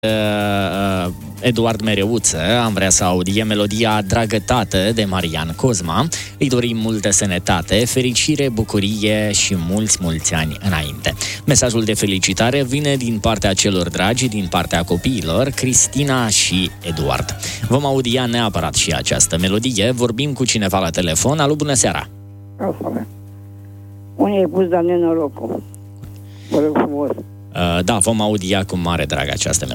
Eduard Mereuță, am vrea să audiem melodia Dragă Tată de Marian Cosma. Îi dorim multă sănătate, fericire, bucurie și mulți ani înainte. Mesajul de felicitare vine din partea celor dragi, din partea copiilor, Cristina și Eduard. Vom audia neapărat și această melodie. Vorbim cu cineva la telefon. Alo, bună seara! Unde ai pus, Doamne, norocul? Vă rog frumos. Da, vom audia cu mare drag această melodie.